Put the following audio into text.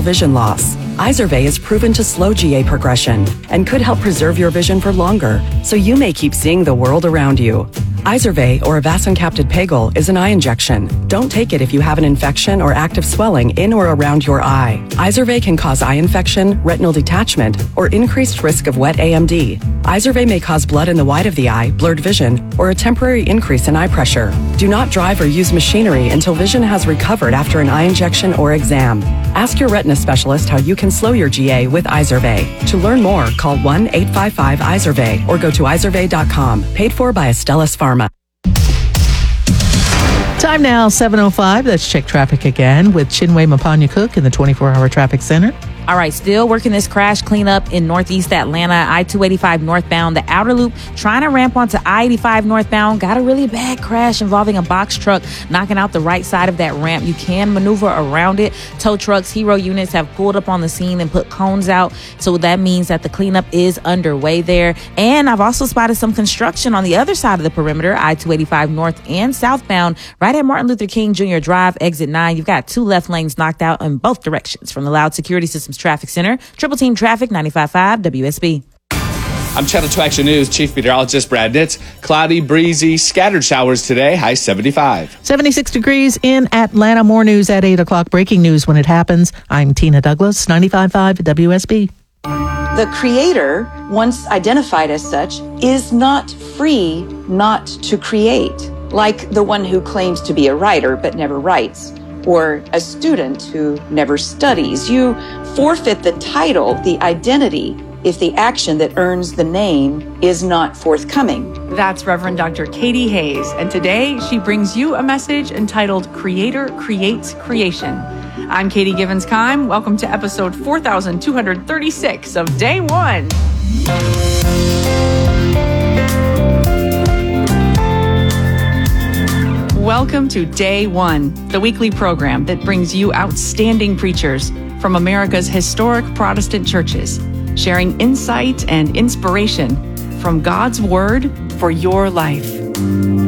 vision loss. Izervay is proven to slow GA progression and could help preserve your vision for longer, so you may keep seeing the world around you. Izervay, or avacincaptad pegol, is an eye injection. Don't take it if you have an infection or active swelling in or around your eye. Izervay can cause eye infection, retinal detachment, or increased risk of wet AMD. Izervay may cause blood in the white of the eye, blurred vision, or a temporary increase in eye pressure. Do not drive or use machinery until vision has recovered after an eye injection or exam. Ask your retina specialist how you can slow your GA with Izervay. To learn more, call 1-855-IZERVAY or go to izervay.com. Paid for by Astellas Pharma. Time now, 7:05. Let's check traffic again with Chinwe Mapanya-Cook in the 24-hour traffic center. All right, still working this crash cleanup in northeast Atlanta, I-285 northbound, the outer loop, trying to ramp onto I-85 northbound. Got a really bad crash involving a box truck knocking out the right side of that ramp. You can maneuver around it. Tow trucks, hero units have pulled up on the scene and put cones out. So that means that the cleanup is underway there. And I've also spotted some construction on the other side of the perimeter, I-285 north and southbound, right at Martin Luther King Jr. Drive, exit 9. You've got 2 left lanes knocked out in both directions from the Loud Security Systems Traffic Center. Triple Team Traffic, 95.5 WSB. I'm Channel 2 Action News Chief Meteorologist Brad Nitz. Cloudy, breezy, scattered showers today, high 75. 76 degrees in Atlanta. More news at 8 o'clock. Breaking news when it happens. I'm Tina Douglas, 95.5 WSB. The creator, once identified as such, is not free not to create, like the one who claims to be a writer but never writes, or a student who never studies. You forfeit the title, the identity, if the action that earns the name is not forthcoming. That's Reverend Dr. Katie Hayes, and today she brings you a message entitled Creator Creates Creation. I'm Katie Givens-Kime. Welcome to episode 4236 of Day 1. Welcome to Day 1, the weekly program that brings you outstanding preachers from America's historic Protestant churches, sharing insight and inspiration from God's Word for your life.